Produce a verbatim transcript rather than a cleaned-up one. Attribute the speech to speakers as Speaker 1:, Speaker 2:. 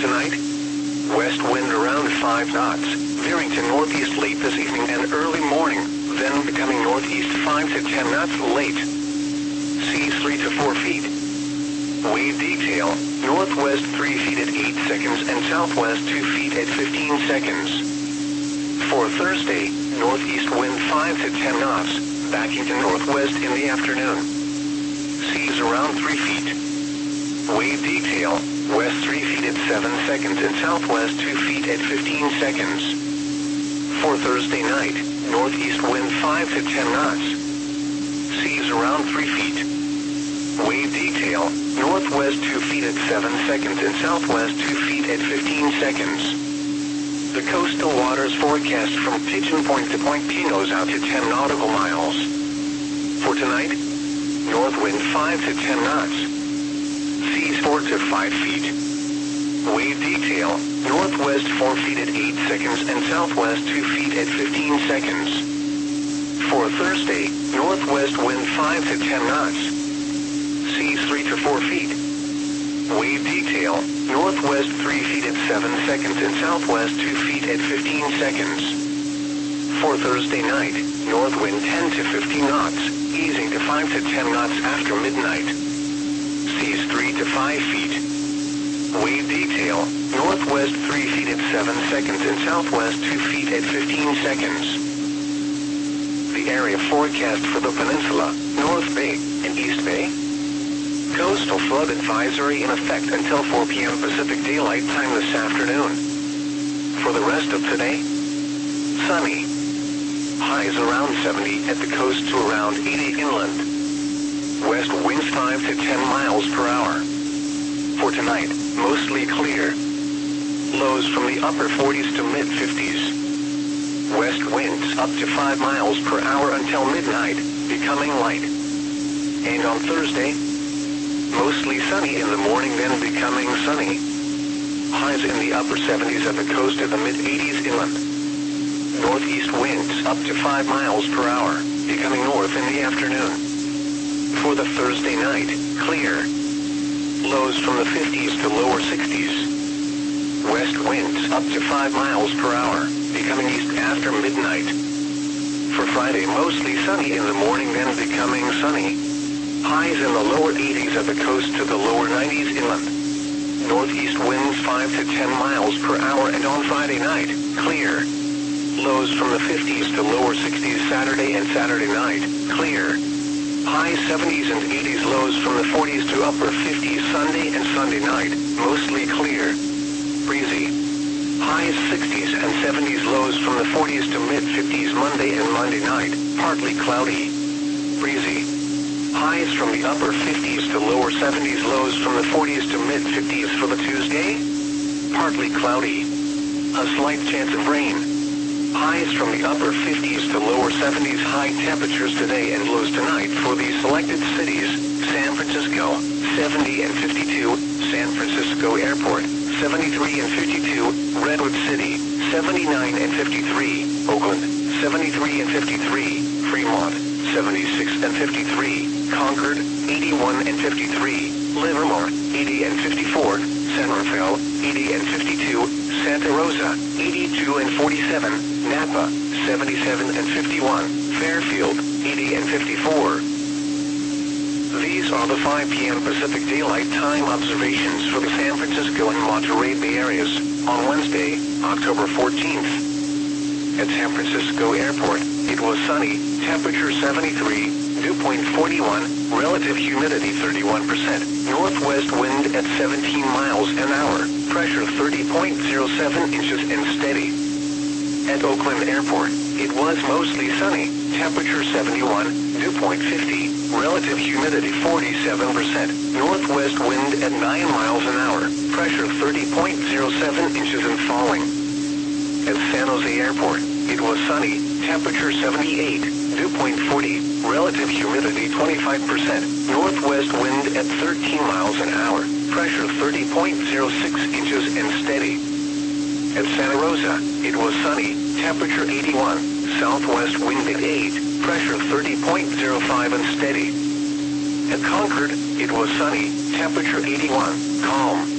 Speaker 1: tonight, west wind around five knots, veering to northeast late this evening and early morning, then becoming northeast five to ten knots late. Seas three to four feet. Wave detail, northwest three feet at eight seconds and southwest two feet at fifteen seconds. For Thursday, northeast wind five to ten knots, backing to northwest in the afternoon. Seas around three feet. Wave detail, west three feet at seven seconds and southwest two feet at fifteen seconds. For Thursday night, northeast wind five to ten knots. Seas around three feet. Wave detail, northwest two feet at seven seconds and southwest two feet at fifteen seconds. The coastal waters forecast from Pigeon Point to Point Pinos out to ten nautical miles. For tonight, north wind five to ten knots. Seas four to five feet. Wave detail, northwest four feet at eight seconds and southwest two feet at fifteen seconds. For Thursday, northwest wind five to ten knots. Seas three to four feet. Wave detail, northwest three feet at seven seconds and southwest two feet at fifteen seconds. For Thursday night, north wind ten to fifteen knots, easing to five to ten knots after midnight. Seas three to five feet. Wave detail, northwest three feet at seven seconds and southwest two feet at fifteen seconds. The area forecast for the peninsula, North Bay and East Bay. Coastal flood advisory in effect until four p m Pacific Daylight Time this afternoon. For the rest of today, sunny. Highs around seventy at the coast to around eighty inland. West winds five to ten miles per hour. For tonight, mostly clear. Lows from the upper forties to mid fifties. West winds up to five miles per hour until midnight, becoming light. And on Thursday, mostly sunny in the morning, then becoming sunny. Highs in the upper seventies at the coast to the mid eighties inland. Northeast winds up to five miles per hour, becoming north in the afternoon. For the Thursday night, clear. Lows from the fifties to lower sixties. West winds up to five miles per hour, becoming east after midnight. For Friday, mostly sunny in the morning, then becoming sunny. Highs in the lower eighties at the coast to the lower nineties inland. Northeast winds five to ten miles per hour, and on Friday night, clear. Lows from the fifties to lower sixties Saturday and Saturday night, clear. High seventies and eighties, lows from the forties to upper fifties Sunday and Sunday night, mostly clear. Breezy. Highs sixties and seventies, lows from the forties to mid fifties Monday and Monday night, partly cloudy. Breezy. Highs from the upper fifties to lower seventies, lows from the forties to mid fifties for the Tuesday. Partly cloudy. A slight chance of rain. Highs from the upper fifties to lower seventies, high temperatures today and lows tonight for the selected cities: San Francisco, seventy and fifty-two, San Francisco Airport, seventy-three and fifty-two, Redwood City, seventy-nine and fifty-three, Oakland, seventy-three and fifty-three, Fremont, seventy-six and fifty-three, Concord, eighty-one and fifty-three, Livermore, eighty and fifty-four, San Rafael, eighty and fifty-two, Santa Rosa, eighty-two and forty-seven, Napa, seventy-seven and fifty-one, Fairfield, eighty and fifty-four. These are the five p m Pacific Daylight Time observations for the San Francisco and Monterey Bay areas on Wednesday, October fourteenth. At San Francisco Airport, it was sunny, temperature seventy-three, dew point forty-one, relative humidity thirty-one percent, northwest wind at seventeen miles an hour, pressure thirty point zero seven inches and steady. At Oakland Airport, it was mostly sunny, temperature seventy-one, dew point fifty, relative humidity forty-seven percent, northwest wind at nine miles an hour, pressure thirty point zero seven inches and falling. At San Jose Airport, it was sunny, temperature seventy-eight, dew point forty, relative humidity twenty-five percent, northwest wind at thirteen miles an hour, pressure thirty point zero six inches and steady. At Santa Rosa, it was sunny, temperature eighty-one, southwest wind at eight, pressure thirty point zero five and steady. At Concord, it was sunny, temperature eighty-one, calm,